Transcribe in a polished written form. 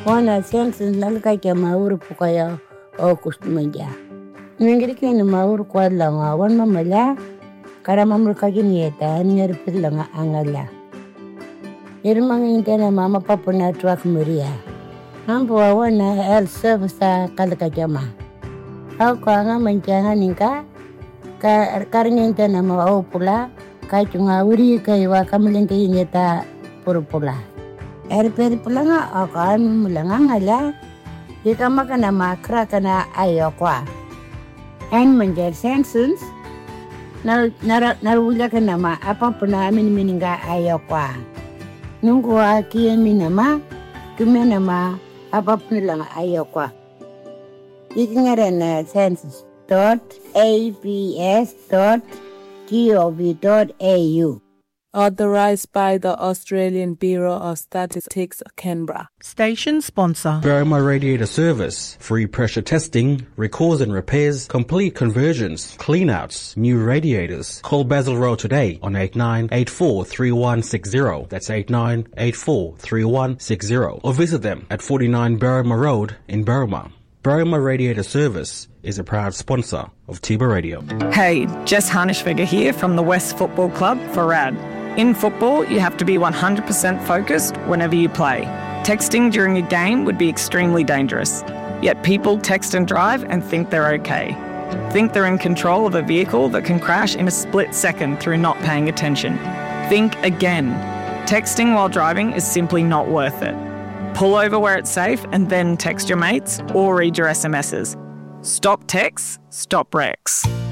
Wana sense nalika ke mauru pukaya o kustumanja. Ningiriki ni mauru kwa langa wan mamala karama mulkajini yeta nyari pilanga angala. Irmang intena mama papa na truck Maria. Ambo wana el service kalika jama. Au kanga manjana ninka karnya intena ma au pula kachunga uri kaiwa kamelente yeta purpula. Peri pulanga akan mulanga ngala. Jika makan makra kana ayokwa. And menjadi sensus. Naruja kana ma apa puna mininga ayokwa. Nunggu aki minama kumena ma apa punilanga ayokwa. Jika ngaran census.abs.gov.au. Authorised by the Australian Bureau of Statistics, Canberra. Station sponsor. Berrima Radiator Service. Free pressure testing, recalls and repairs, complete conversions, cleanouts, new radiators. Call Basil Rowe today on 89843160. That's 89843160. Or visit them at 49 Berrima Road in Berrima. Berrima Radiator Service is a proud sponsor of Tiba Radio. Hey, Jess Harnishfigger here from the West Football Club for RAD. In football, you have to be 100% focused whenever you play. Texting during a game would be extremely dangerous. Yet people text and drive and think they're okay. Think they're in control of a vehicle that can crash in a split second through not paying attention. Think again. Texting while driving is simply not worth it. Pull over where it's safe and then text your mates or read your SMSs. Stop texts, stop wrecks.